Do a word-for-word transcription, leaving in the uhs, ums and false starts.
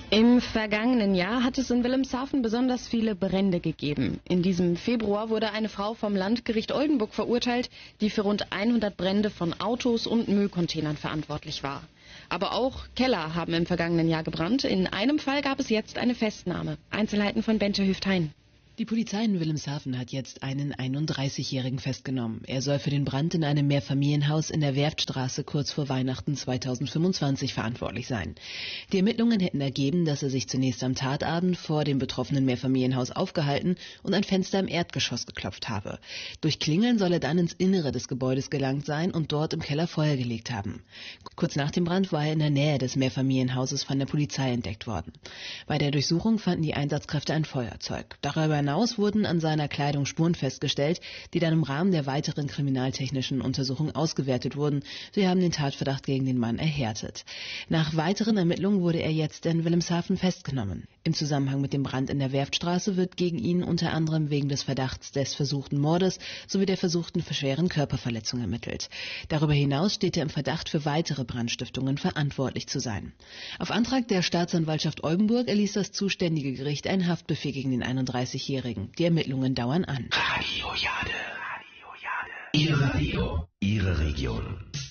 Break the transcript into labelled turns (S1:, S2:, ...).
S1: Im vergangenen Jahr hat es in Wilhelmshaven besonders viele Brände gegeben. In diesem Februar wurde eine Frau vom Landgericht Oldenburg verurteilt, die für rund hundert Brände von Autos und Müllcontainern verantwortlich war. Aber auch Keller haben im vergangenen Jahr gebrannt. In einem Fall gab es jetzt eine Festnahme. Einzelheiten von Bente Hüft-Hein.
S2: Die Polizei in Wilhelmshaven hat jetzt einen einunddreißigjährigen festgenommen. Er soll für den Brand in einem Mehrfamilienhaus in der Werftstraße kurz vor Weihnachten zweitausendfünfundzwanzig verantwortlich sein. Die Ermittlungen hätten ergeben, dass er sich zunächst am Tatabend vor dem betroffenen Mehrfamilienhaus aufgehalten und ein Fenster im Erdgeschoss geklopft habe. Durch Klingeln soll er dann ins Innere des Gebäudes gelangt sein und dort im Keller Feuer gelegt haben. Kurz nach dem Brand war er in der Nähe des Mehrfamilienhauses von der Polizei entdeckt worden. Bei der Durchsuchung fanden die Einsatzkräfte ein Feuerzeug. Darüber hinaus wurden an seiner Kleidung Spuren festgestellt, die dann im Rahmen der weiteren kriminaltechnischen Untersuchung ausgewertet wurden. Sie haben den Tatverdacht gegen den Mann erhärtet. Nach weiteren Ermittlungen wurde er jetzt in Wilhelmshaven festgenommen. Im Zusammenhang mit dem Brand in der Werftstraße wird gegen ihn unter anderem wegen des Verdachts des versuchten Mordes sowie der versuchten schweren Körperverletzung ermittelt. Darüber hinaus steht er im Verdacht, für weitere Brandstiftungen verantwortlich zu sein. Auf Antrag der Staatsanwaltschaft Oldenburg erließ das zuständige Gericht einen Haftbefehl gegen den einunddreißigjährigen. Die Ermittlungen dauern an.
S3: Radio Jade. Radio Jade. Ihr Radio. Ihre Region.